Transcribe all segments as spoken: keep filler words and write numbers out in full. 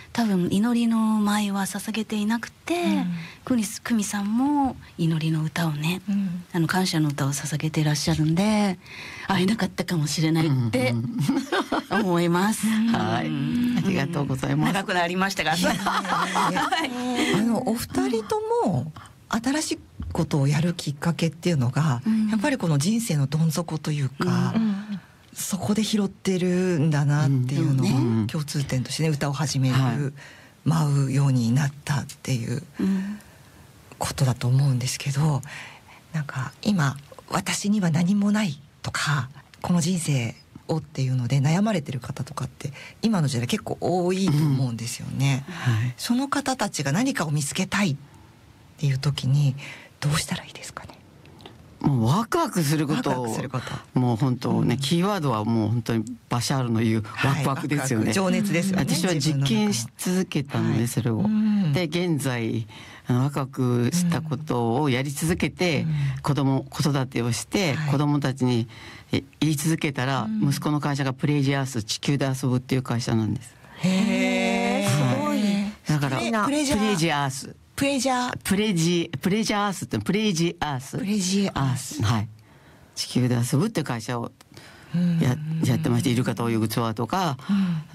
多分祈りの舞は捧げていなくて、うん、クミ、クミさんも祈りの歌をね、うん、あの感謝の歌を捧げていらっしゃるんで会えなかったかもしれないって思います。 はい、ありがとうございます。 長くなりましたがあのお二人とも新しいことをやるきっかけっていうのが、うん、やっぱりこの人生のどん底というか、うん、そこで拾ってるんだなっていうのを共通点としてね、歌を始める、はい、舞うようになったっていうことだと思うんですけど、なんか今私には何もないとかこの人生をっていうので悩まれてる方とかって今の時代結構多いと思うんですよね、うんはい、その方たちが何かを見つけたいっていう時にどうしたらいいですかね。 もうワクワクすることをもう本当ね、うん、キーワードはもう本当にバシャールの言うワクワクですよね、はい、 情熱ですよね。 私は実験し続けたので、それを、はい、で現在ワクワクしたことをやり続けて、うん、子供子育てをして、はい、子供たちに言い続けたら、うん、息子の会社がプレイジアース地球で遊ぶっていう会社なんです。 へー、すごい。 だからプレジアースプレジャープレジプレジャースってプレジアースプレジアース、 はい、地球で遊ぶっていう会社を や, やってまして、イルカと泳ぐツアーとか、うん、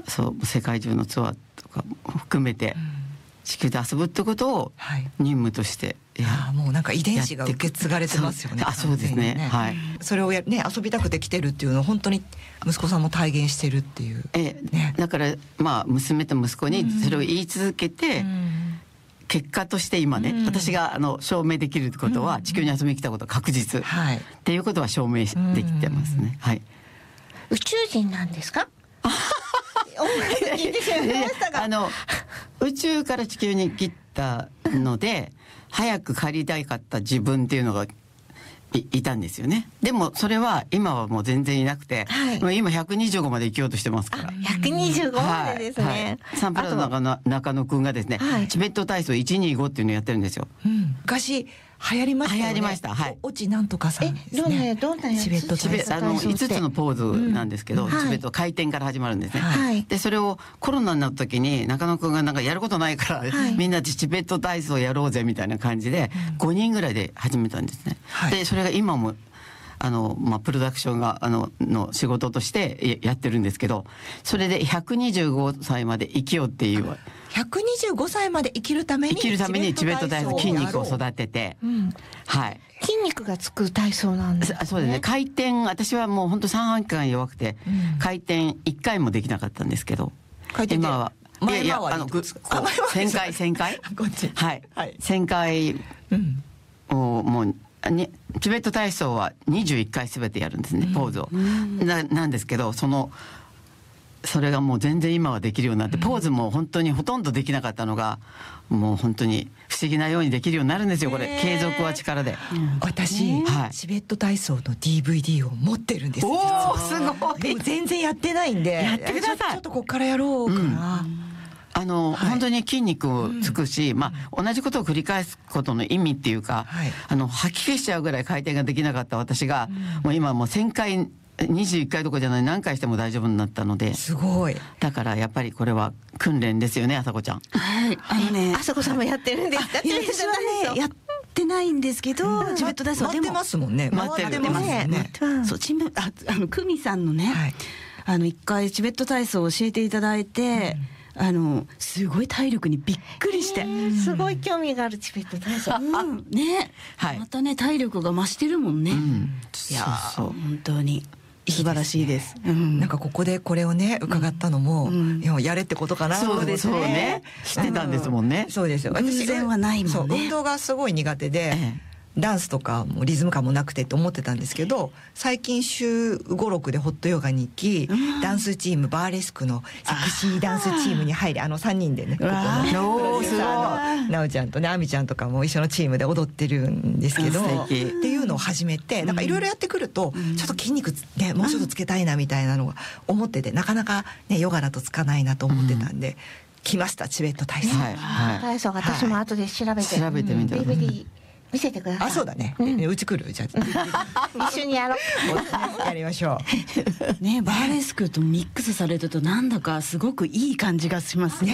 そう世界中のツアーとかも含めて、うん、地球で遊ぶってことを任務として、 はい、いやもうなんか遺伝子が受け継がれてますよね。 あ、そうですね、ね、はい、 それをや、ね、遊びたくて来てるっていうのを本当に息子さんも体現してるっていう、 え、ね、だからまあ娘と息子にそれを言い続けて、うん、結果として今ね、うん、私があの証明できるってことは、うん、地球に遊びに来たことは確実、はい、っていうことは証明できてますね、はい。 宇宙人なんですか？ あの宇宙から地球に来たので早く帰りたかった自分っていうのが い, いたんですよね。でもそれは今はもう全然いなくて、はい、もう今ひゃくにじゅうごまで生きようとしてますから。 ひゃくにじゅうごまでですね、はいはい、 サンプラザ中野、中野くんがですね、はい、チベット体操いちにごっていうのをやってるんですよ、 うん、昔流行りましたよね。 流行りました、はい。 おちなんとかさんですね。 どんなどんなやつ？ チベット体操。 あのいつつのポーズなんですけど、うん、チベット回転から始まるんですね、はい、でそれをコロナになった時に中野くんがなんかやることないから、はい、みんなでチベット体操やろうぜみたいな感じで、うん、ごにんぐらいで始めたんですね、はい、でそれが今もあの、まあ、プロダクションがあのの仕事としてやってるんですけど、それでひゃくにじゅうごさいまで生きようっていうひゃくにじゅうごさいまで生きるために生きるためにチベット体操筋肉を育てて、うん、はい、 筋肉がつく体操なんですね。 そうですね。回転、私はもう本当三半規弱くて、うん、回転いっかいもできなかったんですけど、 回転今は前回りいやいやあのせんかいせんかいはい、はい、せんかいをもうにチベット体操はにじゅういっかいすべてやるんですね、ポーズを、うん、な, なんですけどそのそれがもう全然今はできるようになって、ポーズも本当にほとんどできなかったのがもう本当に不思議なようにできるようになるんですよ、これ継続は力で、 うん、私、はい、チベット体操の ディーブイディー を持ってるんです。 おーすごい。 でも全然やってないんでやってください。 ちょっとこっからやろうかな、うん、 あの、はい、本当に筋肉をつくし、うん、まあ同じことを繰り返すことの意味っていうか、はい、あの吐き気しちゃうぐらい回転ができなかった私が、うん、もう今もうせんかいにじゅういっかいどころじゃない何回しても大丈夫になったので、 すごい。 だからやっぱりこれは訓練ですよね、あさこちゃん。 はい、あのね、 あさこさんもやってるんですか？ いや私はねやってないんですけど、うん、チベット体操でも待ってますもんね。 待ってますね。 そうチベああの久美さんのね、はい、あの一回チベット体操を教えていただいて。うん、あのすごい体力にびっくりして、 すごい興味があるチベット体操、 うん、ね、はい、またね体力が増してるもんね、うん、いやそうそう本当に素晴らしいです。 うん、なんかここでこれをね伺ったのも、うん、いややれってことかな。 そうですね。してたんですもんね。 うん、そうですよ。 偶然はないもんね。 そう運動がすごい苦手で。ええ、ダンスとかもリズム感もなくてと思ってたんですけど、最近週ご、ろくでホットヨガに行き、うん、ダンスチームバーレスクのセクシーダンスチームに入り、あのさんにんでね、ここのプロデューサーのなおちゃんとねあみちゃんとかも一緒のチームで踊ってるんですけど、っていうのを始めて、なんかいろいろやってくると、うん、ちょっと筋肉ねもうちょっとつけたいなみたいなのが思ってて、なかなかねヨガだとつかないなと思ってたんで、うん、来ましたチベット体操。 はいはい、体操私も後で調べて、 調べてみて、 ディーブイディー見せてください。 あ、そうだね。うん、うち来るじゃあ一緒にやろう。 やりましょう。ね、バーレスクとミックスされるとなんだかすごくいい感じがしますね。